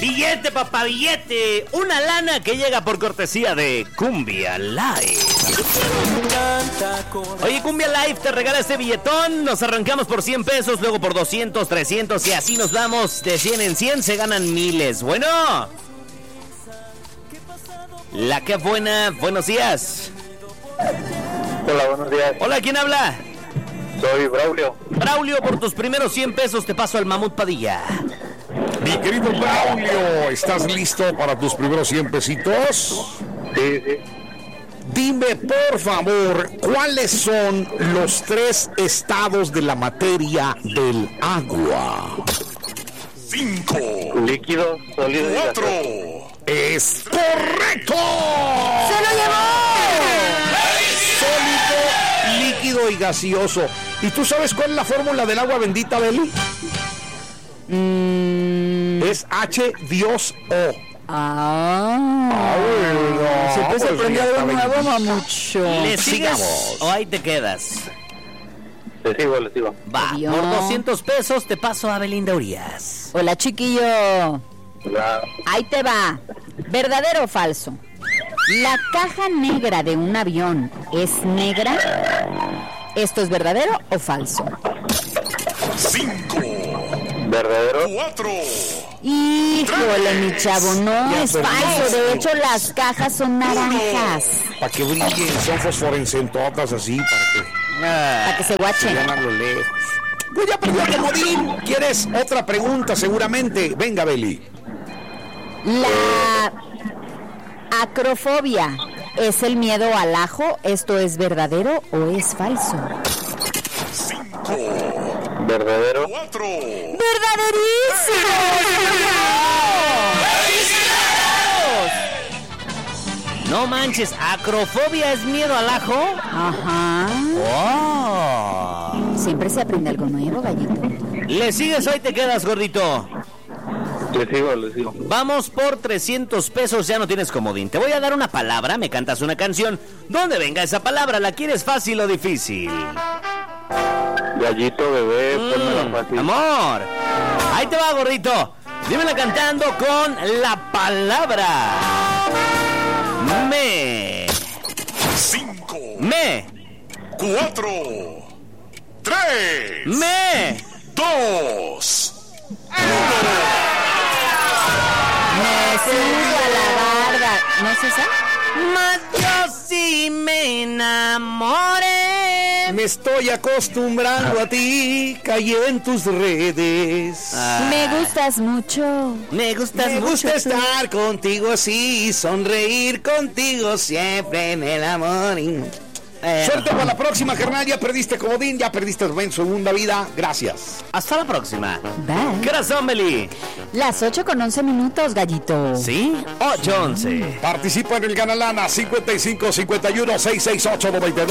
Billete, papá, billete. Una lana que llega por cortesía de Cumbia Live. Oye, Cumbia Live te regala este billetón. Nos arrancamos por 100 pesos, luego por 200, 300 y así nos vamos. De 100 en 100 se ganan miles. Bueno. La que buena. Buenos días. Hola, buenos días. Hola, ¿quién habla? Soy Braulio. Braulio, por tus primeros 100 pesos te paso al Mamut Padilla. Mi querido Braulio, ¿estás listo para tus primeros 100 pesitos? Sí. Dime, por favor, ¿cuáles son los 3 estados de la materia del agua? 5. Líquido, sólido y 4. gaseoso. ¡Es correcto! ¡Se lo llevó! Sólido, líquido y gaseoso. ¿Y tú sabes cuál es la fórmula del agua bendita, Beli? Es H2O. Siempre se aprende algo nuevo, mamucho. ¿Le sigues Sigamos. o ahí te quedas? Le sigo. Va, Adiós. por 200 pesos te paso a Belinda Urias. Hola, chiquillo. Hola. Ahí te va. ¿Verdadero o falso? ¿La caja negra de un avión es negra? ¿Esto es verdadero o falso? 5. ¿Verdadero? 4. Híjole, mi chavo, no Ya es perdí. falso. De hecho, las cajas son naranjas. Para que brillen, son fosforescentotas así, Para que se se guachen. vean a lo lejos. Pues ya perdió el comodín. ¿Quieres otra pregunta? Seguramente. Venga, Beli. La acrofobia es el miedo al ajo. ¿Esto es verdadero o es falso? ¿Verdadero? 4. ¡Verdaderísimo! No manches, acrofobia es miedo al ajo. Ajá. Oh. Siempre se aprende algo nuevo, gallito. ¿Le sigues o ahí te quedas, gordito? Le sigo. Vamos por 300 pesos, ya no tienes comodín. Te voy a dar una palabra, me cantas una canción. ¿Dónde venga esa palabra? ¿La quieres fácil o difícil? Gallito, bebé, ponmela fácil. Amor. Ahí te va, gordito. Dímela cantando con la palabra. Me. 5. Me. 4. 3. Me. 2. Me subo a la barba. ¿No es esa? Mas yo sí me enamoré. Me estoy acostumbrando a ti, caí en tus redes. Me gustas mucho. Me gustas Me mucho. gusta estar contigo así, sonreír contigo siempre en el amor. Suerte para la próxima, carnal. Ya perdiste comodín, ya perdiste en segunda vida. Gracias. Hasta la próxima. Bye. ¿Qué hora son, Beli? Las 8:11, gallito. ¿Sí? 8:11. Participa en el Ganalana 55 51 668 92.